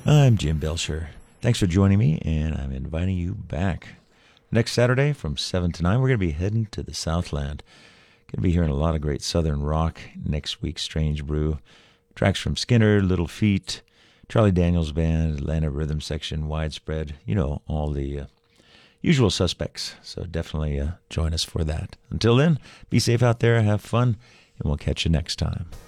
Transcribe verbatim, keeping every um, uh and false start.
I'm Jim Belcher. Thanks for joining me, and I'm inviting you back. Next Saturday from seven to nine, we're going to be heading to the Southland. Going to be hearing a lot of great Southern rock next week. Strange Brew. Tracks from Skinner, Little Feat, Charlie Daniels Band, Atlanta Rhythm Section, Widespread. You know, all the uh, usual suspects. So definitely uh, join us for that. Until then, be safe out there, have fun, and we'll catch you next time.